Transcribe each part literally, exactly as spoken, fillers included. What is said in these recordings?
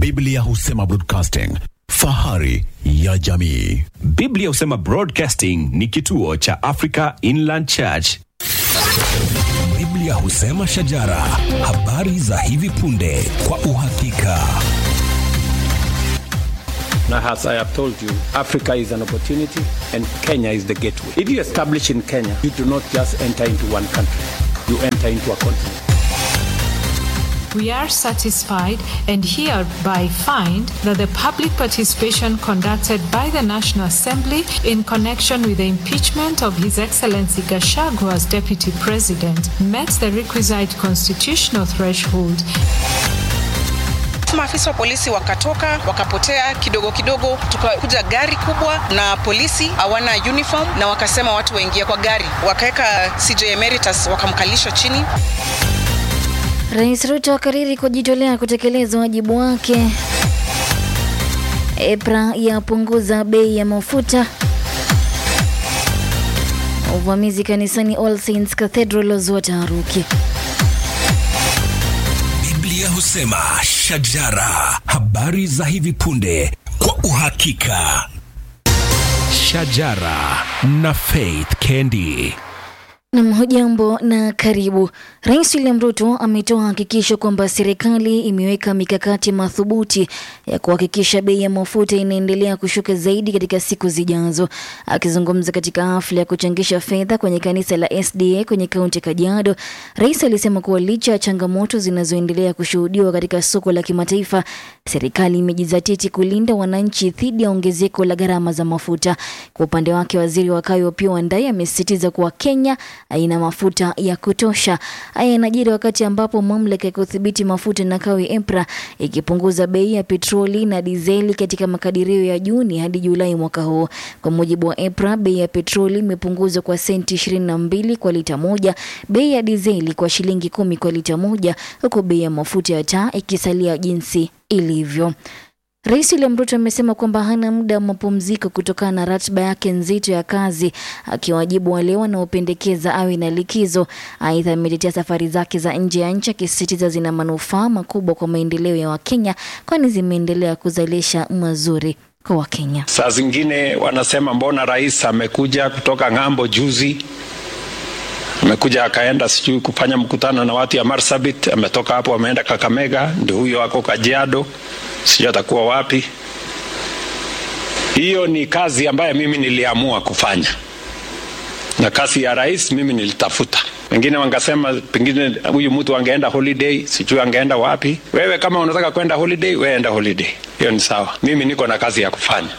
Biblia husema broadcasting, fahari ya jamii. Biblia husema Broadcasting ni kituo cha Africa Inland Church. Biblia husema shajara, habari za hivi punde kwa uhakika. Now, as I have told you, Africa is an opportunity and Kenya is the gateway. If you establish in Kenya, you do not just enter into one country, you enter into a continent. We are satisfied and hereby find that the public participation conducted by the National Assembly in connection with the impeachment of His Excellency Gachagua as Deputy President met the requisite constitutional threshold. Maafisa wa polisi wakatoka, wakapotea kidogo kidogo, tukakuja gari kubwa na polisi hawana uniform na wakasema watu waingie kwa gari. Wakaeka C J Emeritus wakamkalisha chini. Rais Ruto akariri kujitolea kutekeleza wajibu wake. EPRA yapunguza bei ya mafuta. Uvamizi kanisani All Saints Cathedral wazua taharuki. Biblia husema shajara, habari za hivi punde kwa uhakika. Shajara na Faith Kendi. Na mhujambo na karibu. Rais William Ruto ametoa hakikisho kwamba serikali imeweka mikakati madhubuti ya kuhakikisha bei ya mafuta inaendelea kushuka zaidi katika siku zijazo. Akizungumza katika hafla ya kuchangisha fedha kwenye kanisa la S D A kwenye kaunti Kajiado, rais alisema kuwa licha ya changamoto zinazoendelea kushuhudiwa katika soko la kimataifa, serikali imejizatiti kulinda wananchi dhidi ya ongezeko la gharama za mafuta. Kwa upande wake, waziri wa Kawi Opiyo Wandayi amesisitiza kuwa Kenya haina mafuta ya kutosha. Haya yanajiri wakati ambapo mamlaka ya kudhibiti mafuta na Kawi EPRA ikipunguza bei ya petroli na dizeli katika makadirio ya Juni hadi Julai mwaka huu. Kwa mujibu wa EPRA, bei ya petroli imepunguzwa kwa senti ishirini na mbili kwa lita moja, bei ya dizeli kwa shilingi kumi kwa lita moja, huku bei ya mafuta ya taa ikisalia jinsi ilivyo. Rais William Ruto amesema kwamba hana muda wa mapumziko kutokana na ratiba yake nzito ya kazi, akiwajibu wale wanaopendekeza awe na likizo. Aidha, ametetea safari zake za nje ya nchi, akisisitiza zina manufaa makubwa kwa maendeleo ya Wakenya, kwani zimeendelea kuzalisha mazuri kwa Wakenya. Saa zingine wanasema mbona rais amekuja kutoka ng'ambo juzi, amekuja akaenda sijui kufanya mkutano na watu ya Marsabit, ametoka hapo ameenda Kakamega, ndio huyo wako Kajiado, sijui atakuwa wapi. Hiyo ni kazi ambayo mimi niliamua kufanya, na kazi ya rais mimi nilitafuta. Wengine wangasema pengine huyu mtu angeenda holiday, sijui angeenda wapi. Wewe kama unataka kwenda holiday, wewe enda holiday, hiyo ni sawa. Mimi niko na kazi ya kufanya,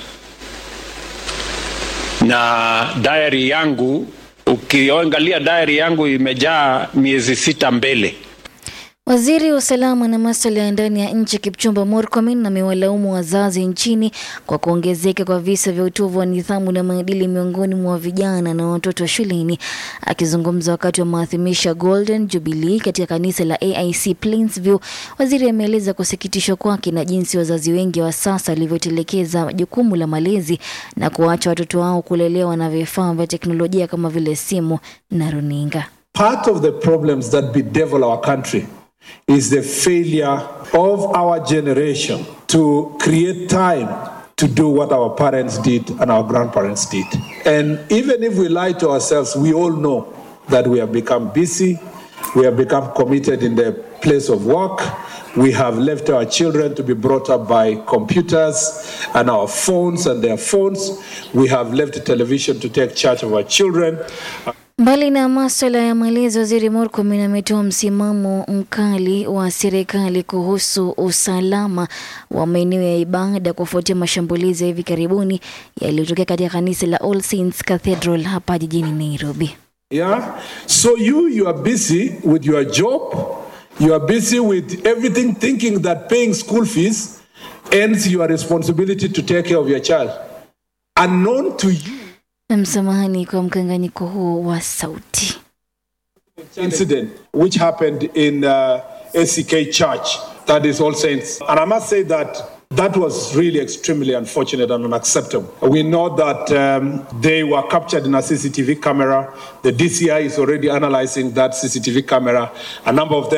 na diary yangu, ukiangalia diary yangu imejaa miezi sita mbele. Waziri wa usalama na masuala ya ndani ya nchi Kipchumba Murkomen amewalaumu wazazi nchini kwa kuongezeka kwa visa vya utovu wa nidhamu na maadili miongoni mwa vijana na watoto wa shuleni. Akizungumza wakati wa maadhimisho Golden Jubilee katika kanisa la A I C Plainsview, waziri ameeleza kusikitishwa kwake na jinsi wazazi wengi wa sasa walivyotelekeza jukumu la malezi na kuacha watoto wao kulelewa na vifaa vya teknolojia kama vile simu na runinga. Part of the problems that bedevil our country is the failure of our generation to create time to do what our parents did and our grandparents did. And even if we lie to ourselves, we all know that we have become busy, we have become committed in the place of work, we have left our children to be brought up by computers and our phones and their phones, we have left the television to take charge of our children. Mbali na masuala ya malezi, waziri Murkomen ametoa msimamo mkali wa serikali kuhusu usalama wa maeneo ya ibada kufuatia mashambulizi ya hivi karibuni yaliyotokea katika kanisa la All Saints Cathedral hapa jijini Nairobi. Yeah, so you you are busy with your job, you are busy with everything, thinking that paying school fees ends your responsibility to take care of your child. Unknown to you. Msamahani kwa mkanganyiko huo wa sauti. Incident which happened in uh, A C K Church, that is All Saints. And I must say that that was really extremely unfortunate and unacceptable. We know that um, they were captured in a C C T V camera. The D C I is already analyzing that C C T V camera. A number of them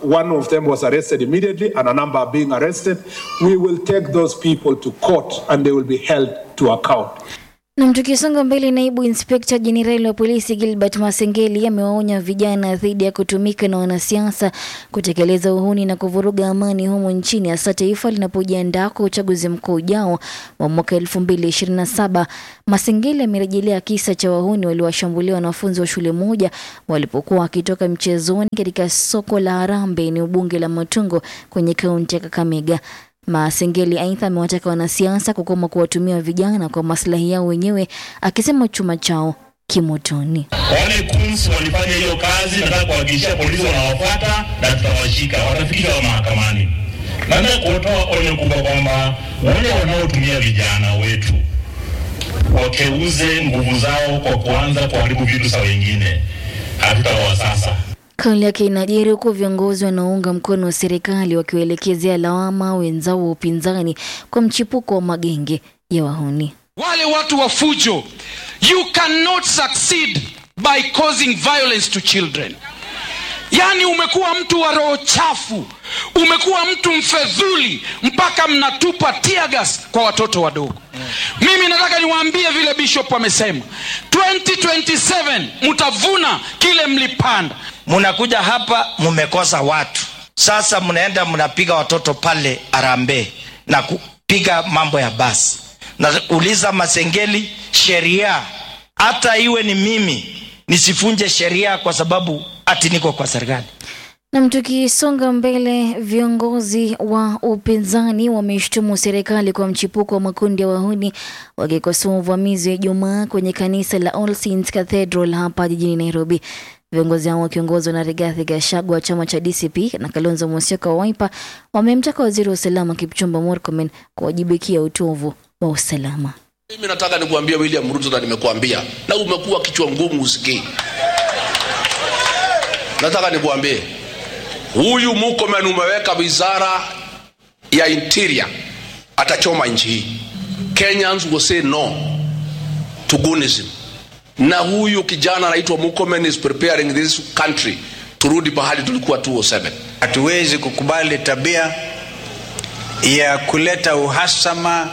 one of them was arrested immediately and a number are being arrested. We will take those people to court and they will be held to account. Na mtukisonga mbele, naibu inspekta jenerali wa polisi Gilbert Masengeli amewaonya vijana dhidi ya kutumika na wanasiasa kutekeleza uhuni na kuvuruga amani humu nchini, hasa taifa linapojiandaa kwa uchaguzi mkuu ujao wa mwaka elfu mbili ishirini na saba. Masengeli amerejelea kisa cha wahuni waliowashambulia wanafunzi wa shule moja walipokuwa wakitoka mchezoni katika soko la Harambee, eneo bunge la Matungo kwenye kaunti ya Kakamega. Masengeli aidha amewataka wanasiasa kukoma kuwatumia vijana kwa maslahi yao wenyewe, akisema chuma chao kimotoni. Wale kunsi walifanya hiyo kazi, nataka kuhakikishia polisi wanawafuata na tutawashika, watafikishwa mahakamani. Nataka kutoa onyo kubwa kwamba wale wanaotumia vijana wetu wakeuze nguvu zao kwa kuanza kuharibu vitu za wengine, hatutawa sasa. Kauli yake inajiri huku viongozi wanaounga mkono wa serikali wakiwaelekezea lawama wenzao wa upinzani kwa mchipuko wa magenge ya wahuni. Wale watu wa fujo, you cannot succeed by causing violence to children. Yani umekuwa mtu wa roho chafu, umekuwa mtu mfedhuli mpaka mnatupa tear gas kwa watoto wadogo. Mimi nataka niwaambie vile Bishop amesema, twenty twenty-seven mtavuna kile mlipanda. Munakuja hapa mumekosa watu. Sasa mnaenda mnapiga watoto pale Harambee na kupiga mambo ya basi. Na uliza Masengeli, sheria hata iwe ni mimi nisifunje sheria kwa sababu ati niko kwa serikali. Na mtukisonga mbele, viongozi wa upinzani wameshtumu serikali kwa mchipuko wa makundi ya wahuni, wakikosoa uvamizi wa Ijumaa kwenye kanisa la All Saints Cathedral hapa jijini Nairobi. Viongozi hao wakiongozwa na Rigathi Gachagua wa chama cha D C P na Kalonzo Musyoka wa Wiper wamemtaka waziri wa usalama Kipchumba Murkomen kuwajibikia utovu wa usalama. Mimi nataka nikuambia William Ruto, na nimekuambia na umekuwa kichwa ngumu usikii. Nataka nikuambie huyu Murkomen umeweka wizara ya interior, atachoma nchi hii. Kenyans will say no to goonism. Na huyu kijana anaitwa Murkomen is preparing this country turudi pahali tulikuwa two oh seven. Hatuwezi kukubali tabia ya kuleta uhasama,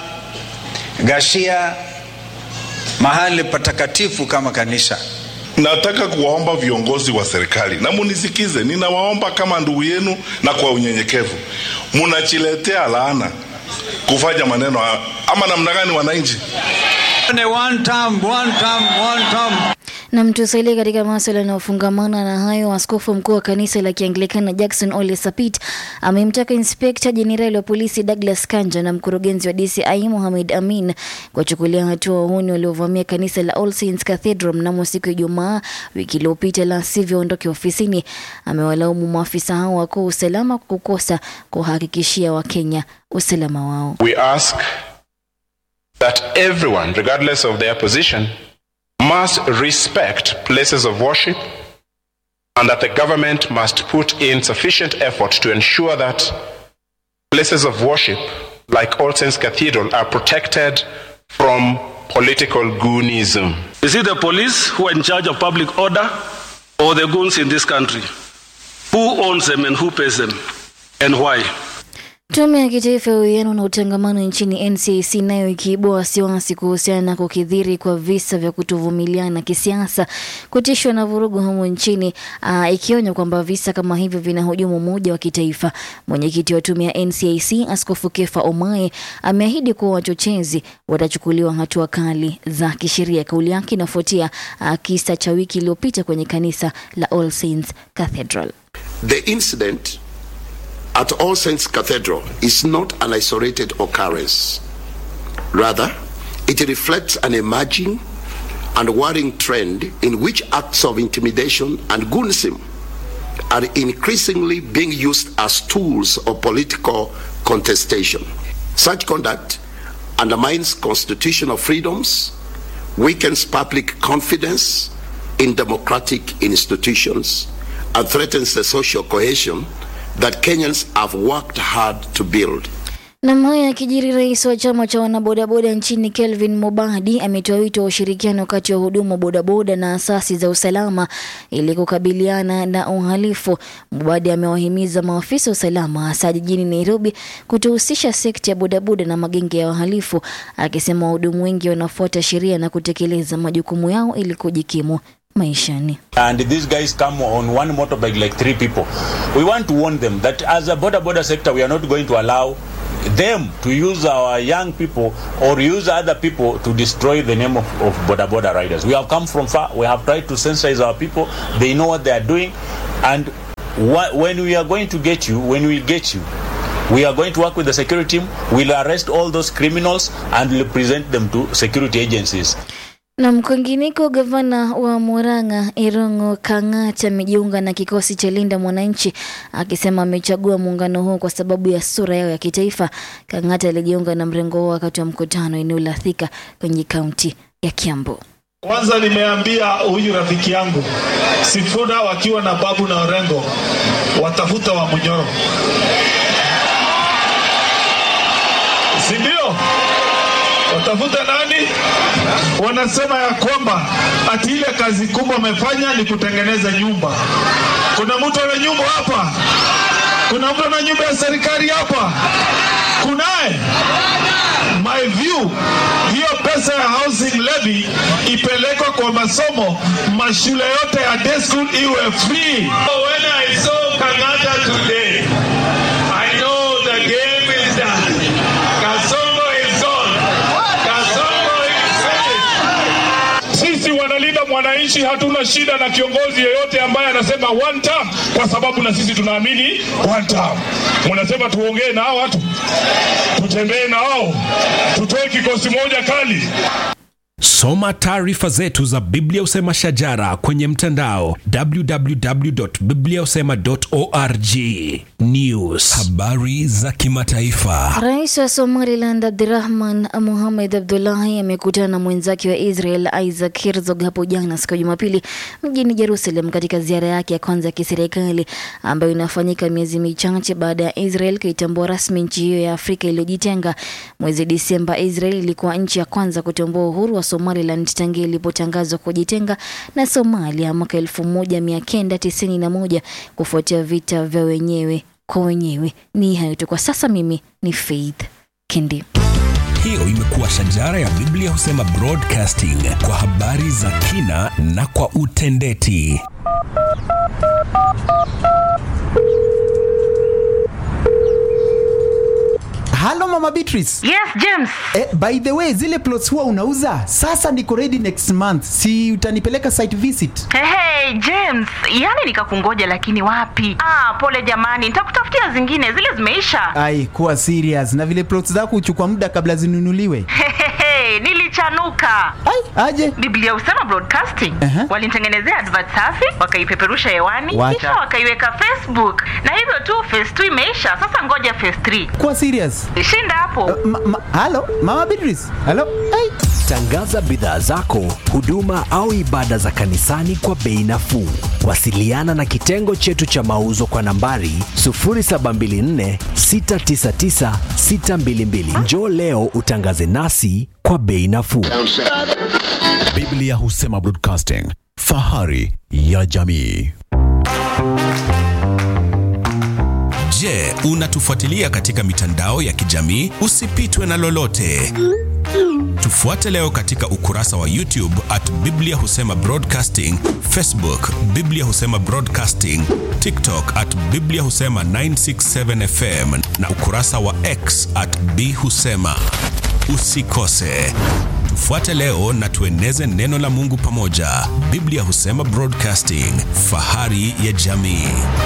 ghasia mahali patakatifu kama kanisa. Nataka kuwaomba viongozi wa serikali na munisikize, ninawaomba kama ndugu yenu na kwa unyenyekevu. Munachiletea laana kufanya maneno ama namna gani wananchi? One time, one time, one time. Na mtusalie katika masuala yanayofungamana na hayo, askofu mkuu wa kanisa la Kianglikana Jackson Ole Sapit amemtaka inspekta jenerali wa polisi Douglas Kanja na mkurugenzi wa D C I Mohamed Amin kuchukulia hatua wahuni waliovamia kanisa la All Saints Cathedral mnamo siku ya Ijumaa wiki iliyopita, la sivyo ondoke ofisini. Amewalaumu maafisa hao wa usalama kwa kukosa kuhakikishia Wakenya usalama wao. We ask that everyone, regardless of their position, must respect places of worship, and that the government must put in sufficient effort to ensure that places of worship like All Saints Cathedral are protected from political goonism. Is it the police who are in charge of public order or the goons in this country? Who owns them and who pays them and why? Tume ya kitaifa ya uwiano na utangamano nchini N C I C nayo ikiibua wasiwasi kuhusiana na kukithiri kwa visa vya kutovumiliana kisiasa, kutishwa na vurugu humu nchini, uh, ikionya kwamba visa kama hivyo vinahujumu umoja wa kitaifa. Mwenyekiti wa tume ya N C I C Askofu Kefa Omae ameahidi kuwa wachochezi watachukuliwa hatua kali za kisheria. Kauli yake inafuatia uh, kisa cha wiki iliyopita kwenye kanisa la All Saints Cathedral. The incident at All Saints Cathedral is not an isolated occurrence. Rather, it reflects an emerging and worrying trend in which acts of intimidation and goonism are increasingly being used as tools of political contestation. Such conduct undermines constitutional freedoms, weakens public confidence in democratic institutions, and threatens the social cohesion that Kenyans have worked hard to build. Na haya yakijiri, rais wa chama cha wanabodaboda nchini Kelvin Mobadi ametoa wito wa ushirikiano kati ya wahudumu wa bodaboda na asasi za usalama ili kukabiliana na uhalifu. Mobadi amewahimiza maafisa wa usalama hasa jijini Nairobi kutohusisha sekta ya bodaboda na magenge ya wahalifu, akisema wahudumu wengi wanafuata sheria na kutekeleza majukumu yao ili kujikimu maishani. And these guys come on one motorbike like three people. We want to warn them that as a border border sector, we are not going to allow them to use our young people or use other people to destroy the name of, of border border riders. We have come from far. We have tried to sensitize our people. They know what they are doing. And wh- when we are going to get you, when we get you, we are going to work with the security team. We'll arrest all those criminals and we'll present them to security agencies. Na mkwingineko, gavana wa Murang'a Irungu Kang'ata amejiunga na kikosi cha Linda Mwananchi, akisema amechagua muungano huu kwa sababu ya sura yao ya kitaifa. Kang'ata alijiunga na mrengo huo wakati wa mkutano eneo la Thika kwenye kaunti ya Kiambu. Kwanza nimeambia huyu rafiki yangu Sifuna wakiwa na Babu na Orengo watafuta wa Munyoro, si ndio? Watafuta nani? Wanasema ya kwamba ati ile kazi kubwa wamefanya ni kutengeneza nyumba. Kuna mtu ana nyumba hapa? Kuna mtu ana nyumba ya serikali hapa? Kunaye? My view, hiyo pesa ya housing levy ipelekwa kwa masomo, mashule yote ya day school iwe free. When I saw Kang'ata today, I know the game is done. Kasongo is gone. Kasongo is finished. Sisi wanalinda mwananchi hatuna shida na kiongozi yeyote ambaye anasema one term, kwa sababu na sisi tunaamini one term. Mnasema tuongee na hao watu, tutembee na hao, tutoe kikosi moja kali. Soma taarifa zetu za Biblia Husema Shajara kwenye mtandao w w w dot biblia husema dot org. News, habari za kimataifa. Rais wa Somaliland Abdirahman Mohamed Abdullahi amekutana na mwenzake wa Israel Isaac Herzog hapo jana siku ya Jumapili mjini Jerusalem katika ziara yake ya kwanza ya kiserikali ambayo inafanyika miezi michache baada ya Israel kuitambua rasmi nchi hiyo ya Afrika iliyojitenga. Mwezi Disemba, Israel ilikuwa nchi ya kwanza kutambua uhuru wa Somaliland tangu ilipotangazwa kujitenga na Somalia mwaka elfu moja mia kenda tisini na moja kufuatia vita vya wenyewe kwa wenyewe. Ni hayo tu kwa sasa. Mimi ni Faith Kendi. Hiyo imekuwa Shajara ya Biblia Husema Broadcasting, kwa habari za kina na kwa utendeti. Hello Mama Beatrice. Yes, James. Eh, by the way, zile plots huwa unauza? Sasa niko ready next month. Si utanipeleka site visit? Hey, hey James, yani nikakungoja lakini wapi? Ah, pole jamani, nitakutafutia zingine, zile zimeisha. Ai, kuwa serious. Na vile plots zako huchukua muda kabla zinunuliwe. Hey, nilichanuka. Ai, aje? Biblia Husema Broadcasting. Uh-huh. Walinitengenezea advert safi, wakaipeperusha hewani, kisha wakaiweka Facebook. Na hivyo tu phase two imeisha. Sasa ngoja phase three. Kuwa serious. Shinda hapo. Uh, ma, ma, hello, Mama Beatrice. Hello. Ai. Tangaza bidhaa zako, huduma au ibada za kanisani kwa bei nafuu. Wasiliana na kitengo chetu cha mauzo kwa nambari sufuri saba mbili nne sita tisa tisa sita mbili mbili. Njoo leo utangaze nasi kwa bei nafuu. Biblia Husema Broadcasting, fahari ya jamii. Je, unatufuatilia katika mitandao ya kijamii? Usipitwe na lolote. Tufuate leo katika ukurasa wa YouTube at Biblia Husema Broadcasting, Facebook Biblia Husema Broadcasting, TikTok at Biblia Husema nine six seven F M na ukurasa wa X at B Husema. Usikose. Tufuate leo na tueneze neno la Mungu pamoja. Biblia Husema Broadcasting, fahari ya jamii.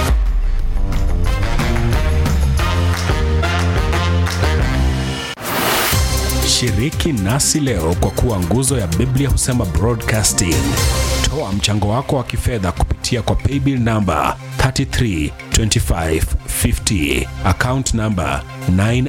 Shiriki nasi leo kwa kuwa nguzo ya Biblia Husema Broadcasting. Toa mchango wako wa kifedha kupitia kwa paybill number three three two five five zero, account number nine